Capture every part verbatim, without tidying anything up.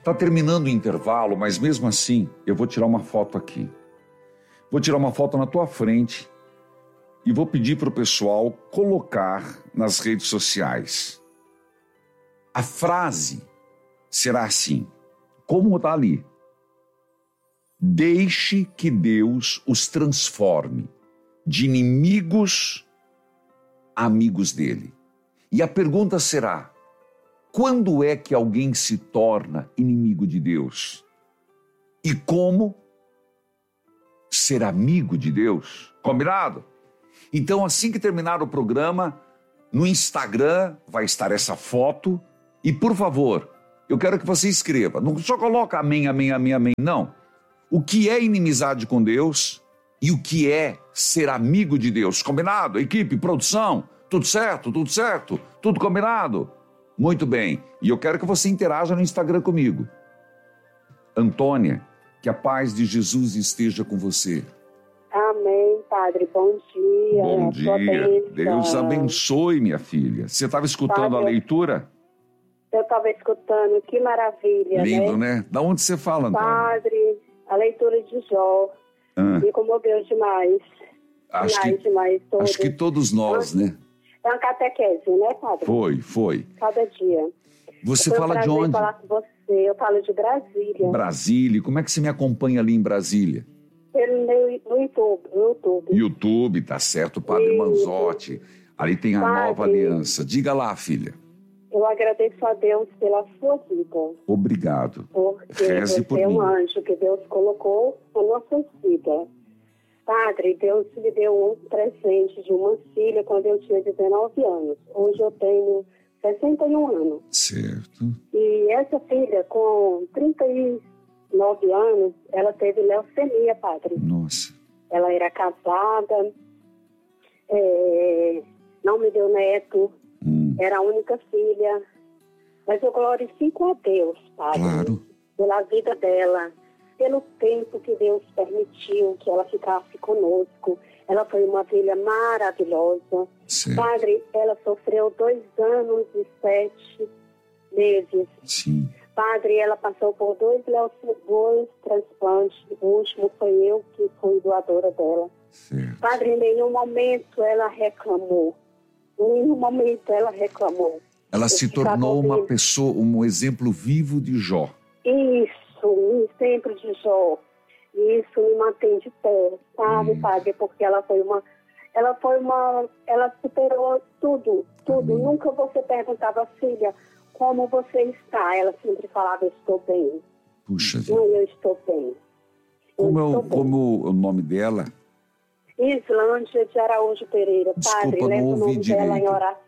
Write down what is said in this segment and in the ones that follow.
Está terminando o intervalo, mas mesmo assim, eu vou tirar uma foto aqui. Vou tirar uma foto na tua frente e vou pedir para o pessoal colocar nas redes sociais. A frase será assim, como está ali. Deixe que Deus os transforme de inimigos a amigos dele. E a pergunta será, quando é que alguém se torna inimigo de Deus? E como ser amigo de Deus? Combinado? Então, assim que terminar o programa, no Instagram vai estar essa foto. E, por favor, eu quero que você escreva. Não só coloca amém, amém, amém, amém. Não. O que é inimizade com Deus e o que é ser amigo de Deus. Combinado? Equipe, produção, tudo certo? Tudo certo? Tudo combinado? Muito bem. E eu quero que você interaja no Instagram comigo. Antônia, que a paz de Jesus esteja com você. Amém, Padre. Bom dia. Bom dia. Deus abençoe, minha filha. Você estava escutando Padre, a leitura? Eu estava escutando. Que maravilha, Lindo, né? né? Da onde você fala, Antônia? Padre, a leitura de Jó. Ah. Me comoveu demais. Acho demais, que, demais. Todos. Acho que todos nós, né? É uma catequese, né, Padre? Foi, foi. Cada dia. Você Foi fala um de prazer onde? falar com você. Eu falo de Brasília. Brasília. Como é que você me acompanha ali em Brasília? Pelo meu, no YouTube. No YouTube. YouTube, tá certo, Padre Isso. Manzotti. Ali tem a Padre, nova aliança. Diga lá, filha. Eu agradeço a Deus pela sua vida. Obrigado. Porque Reze você por é mim. um anjo que Deus colocou na nossa vida. Padre, Deus me deu um presente de uma filha quando eu tinha dezenove anos. Hoje eu tenho sessenta e um anos. Certo. E essa filha, com trinta e nove anos, ela teve leucemia, Padre. Nossa. Ela era casada, é, não me deu neto, Hum. era a única filha. Mas eu glorifico a Deus, Padre, Claro. pela vida dela, pelo tempo que Deus permitiu que ela ficasse conosco. Ela foi uma filha maravilhosa. Certo. Padre, ela sofreu dois anos e sete meses. Sim. Padre, ela passou por dois, dois transplantes. O último foi eu que fui doadora dela. Certo. Padre, em nenhum momento ela reclamou. Em nenhum momento ela reclamou. Ela Eu se ficava tornou uma ouvindo. pessoa, um exemplo vivo de Jó. Isso, um exemplo de Jó. Isso me mantém de pé, sabe, Hum. Padre? Porque ela foi uma... Ela foi uma... Ela superou tudo, tudo. Amém. Nunca você perguntava, filha, como você está? Ela sempre falava, eu estou bem. Puxa vida. Não, eu estou bem. Eu Como é, estou o, bem. como o nome dela? Islândia de Araújo Pereira. Desculpa, Padre, não leva o ouvi nome dela em direito. oração.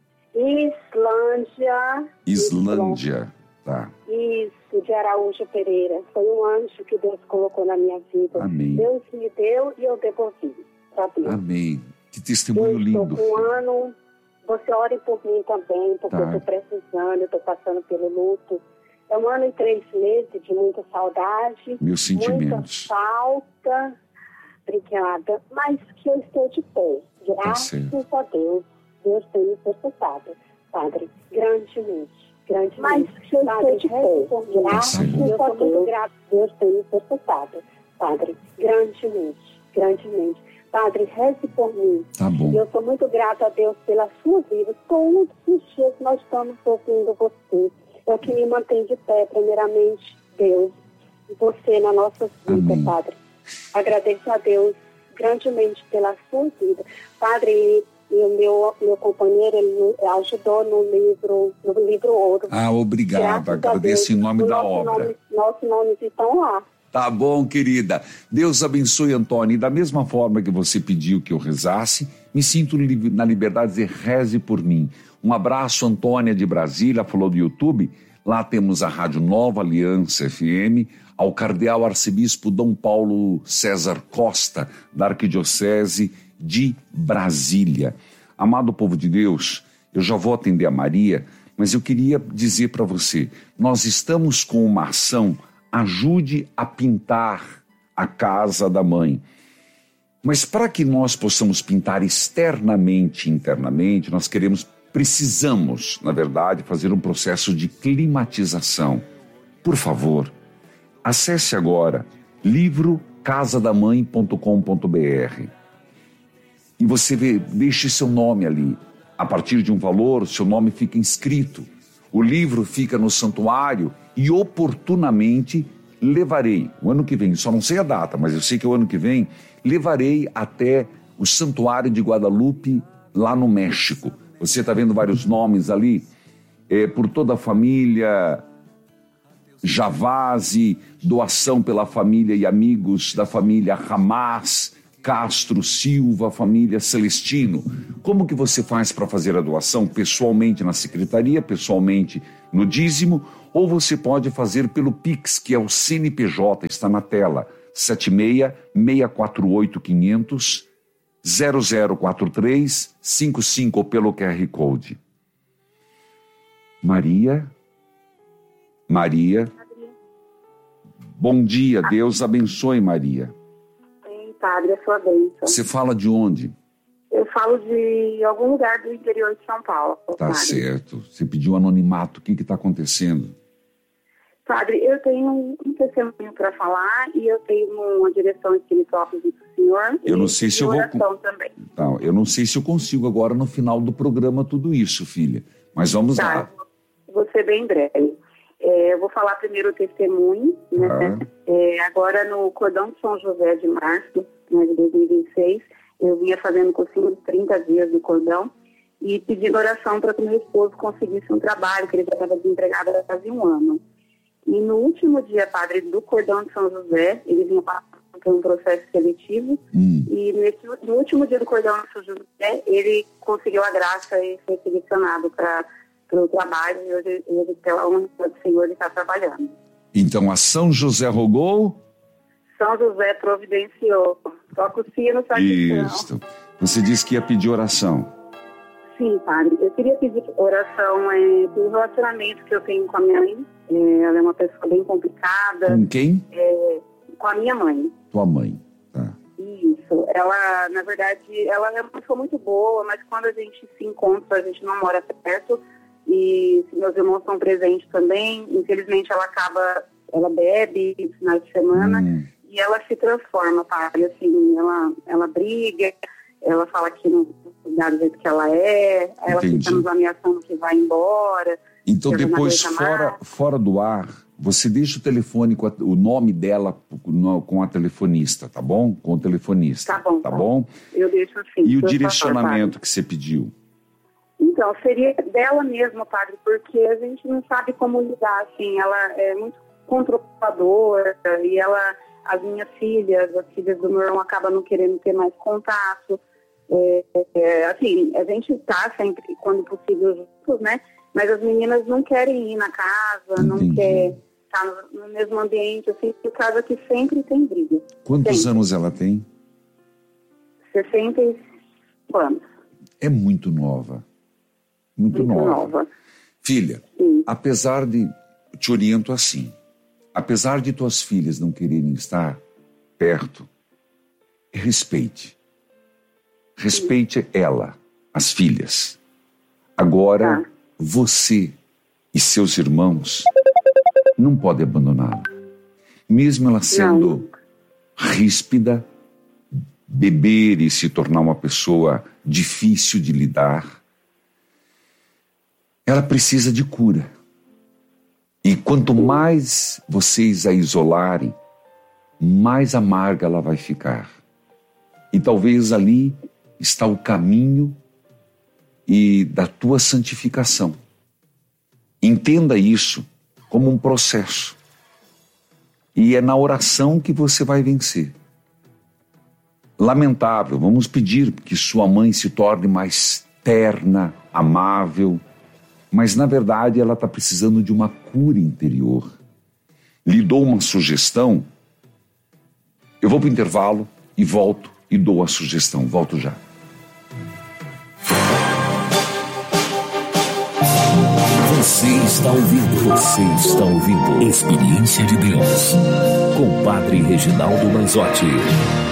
Islândia. Islândia. Tá. Isso, de Araújo Pereira. Foi um anjo que Deus colocou na minha vida. Amém. Deus me deu e eu devolvi para Deus. Amém. Que Eu testemunho estou lindo. com um filho. ano. Você ore por mim também, porque Tá. eu estou precisando, eu estou passando pelo luto. É um ano e três meses de muita saudade. Meus sentimentos. Muita falta. Obrigada. Mas que eu estou de pé. Graças certo. a Deus. Deus tem me sustentado, Padre, grandemente. Grandemente. Mas que eu Padre, estou de pé. por Graças certo. a Deus. Eu sou muito grata. Deus tem me sustentado, Padre, grandemente. Grandemente. Padre, reze por mim. Tá bom. E eu sou muito grata a Deus pela sua vida. Todos os dias nós estamos ouvindo você. É o que me mantém de pé, primeiramente, Deus. E você na nossa vida, Amém. Padre. Agradeço a Deus grandemente pela sua vida. Padre, e, e o meu, meu companheiro, ele me ajudou no livro, no livro Ouro. Ah, obrigado. Graças a Agradeço Deus. em nome O da nosso obra. Nome, nossos nomes estão lá. Tá bom, querida. Deus abençoe, Antônio. E da mesma forma que você pediu que eu rezasse, me sinto li- na liberdade de dizer, reze por mim. Um abraço, Antônia de Brasília, falou do YouTube. Lá temos a Rádio Nova Aliança F M, ao Cardeal Arcebispo Dom Paulo César Costa, da Arquidiocese de Brasília. Amado povo de Deus, eu já vou atender a Maria, mas eu queria dizer para você, nós estamos com uma ação, ajude a pintar a casa da mãe. Mas para que nós possamos pintar externamente e internamente, nós queremos, precisamos, na verdade, fazer um processo de climatização. por favor, acesse agora livro casa da mãe ponto com ponto b r e você vê, deixe seu nome ali. A partir de um valor, seu nome fica inscrito. O livro fica no santuário e oportunamente levarei, o ano que vem, só não sei a data, mas eu sei que o ano que vem, levarei até o Santuário de Guadalupe, lá no México. Você está vendo vários nomes ali, é, por toda a família Javazzi, doação pela família e amigos da família Hamas, Castro Silva, família Celestino. Como que você faz para fazer a doação? Pessoalmente na secretaria, pessoalmente no dízimo, ou você pode fazer pelo Pix, que é o C N P J, está na tela, sete seis, seis quatro oito, cinco zero, zero zero quatro três cinco cinco, ou pelo Q R Code. Maria, Maria, bom dia, Deus abençoe, Maria. Padre, a sua bênção. Você fala de onde? Eu falo de algum lugar do interior de São Paulo. Tá padre. Certo. Você pediu anonimato. O que está acontecendo? Padre, eu tenho um testemunho para falar e eu tenho uma direção espiritual para o senhor. Eu não sei se eu vou. Também. Tá, eu não sei se eu consigo agora no final do programa tudo isso, filha. Mas vamos tá, lá. Vou ser bem breve. É, eu vou falar primeiro o testemunho, né? Ah. É, agora no Cordão de São José de março, né, de dois mil e vinte e seis, eu vinha fazendo cursinho de trinta dias do cordão e pedindo oração para que meu esposo conseguisse um trabalho, que ele já estava desempregado há quase um ano. E no último dia, padre, do Cordão de São José, ele vinha passando por um processo seletivo, hum. e nesse, no último dia do Cordão de São José, ele conseguiu a graça e foi selecionado para o trabalho, e hoje, hoje pela honra do Senhor, ele está trabalhando. Então, a São José rogou? São José providenciou. Toca o sino, sabe? Isso. Você disse que ia pedir oração. Sim, padre. Eu queria pedir oração é, pelo relacionamento que eu tenho com a minha mãe. É, ela é uma pessoa bem complicada. Com quem? É, com a minha mãe. Tua mãe, tá. Isso. Ela, na verdade, ela é uma pessoa muito boa, mas quando a gente se encontra, a gente não mora perto. E meus irmãos estão presentes também. Infelizmente, ela acaba, ela bebe no final de semana hum. e ela se transforma, padre. Assim, ela, ela briga, ela fala que não dá do jeito que ela é, ela Entendi. Fica nos ameaçando que vai embora. Então, depois, fora, fora do ar, você deixa o telefone, com a, o nome dela no, com a telefonista, tá bom? Com o telefonista. Tá bom. Tá, tá bom? Eu deixo assim. E o direcionamento que você pediu? Então, seria dela mesma, padre, porque a gente não sabe como lidar, assim, ela é muito controladora e ela, as minhas filhas, as filhas do meu irmão acabam não querendo ter mais contato. É, é, assim, a gente está sempre, quando possível, juntos, né? Mas as meninas não querem ir na casa, Entendi. Não querem estar no, no mesmo ambiente, assim, por causa que sempre tem briga. Quantos sempre. anos ela tem? sessenta e cinco anos. É muito nova. Muito, muito nova. nova. Filha, Sim. apesar de... Te oriento assim. Apesar de tuas filhas não quererem estar perto, respeite. Respeite Sim. ela, as filhas. Agora, tá. você e seus irmãos não podem abandoná-la. Mesmo ela sendo não. ríspida, beber e se tornar uma pessoa difícil de lidar, ela precisa de cura. E quanto mais vocês a isolarem, mais amarga ela vai ficar. E talvez ali está o caminho e da tua santificação. Entenda isso como um processo. E é na oração que você vai vencer. Lamentável, vamos pedir que sua mãe se torne mais terna, amável, mas na verdade ela está precisando de uma cura interior. Lhe dou uma sugestão, eu vou para o intervalo e volto e dou a sugestão, volto já. Você está ouvindo, você está ouvindo Experiência de Deus com o Padre Reginaldo Manzotti.